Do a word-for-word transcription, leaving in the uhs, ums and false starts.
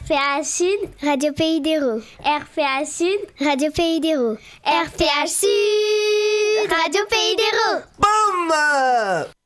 P H Sud, Radio Pays d'Hérault. R P H Sud, Radio Pays d'Hérault. R P H Sud, Radio Pays d'Hérault. Boum!